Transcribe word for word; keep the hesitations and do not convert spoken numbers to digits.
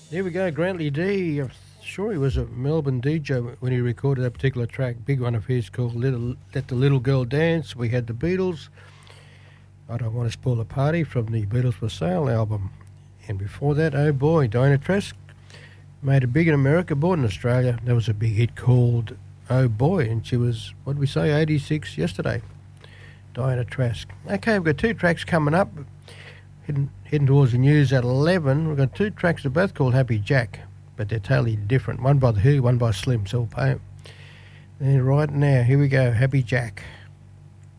Here we go, Grantley D. I'm sure he was a Melbourne D J when he recorded that particular track, big one of his called Little, Let the Little Girl Dance. We had the Beatles, I Don't Want to Spoil the Party, from the Beatles for Sale album. And before that, oh boy, Diana Trask made it big in America, born in Australia. There was a big hit called Oh Boy, and she was, what did we say, eighty-six yesterday. Diana Trask. Okay, we've got two tracks coming up. Heading, heading towards the news at eleven. We've got two tracks that are both called Happy Jack, but they're totally different. One by The Who, one by Slim, so we'll pay 'em. And right now, here we go, Happy Jack.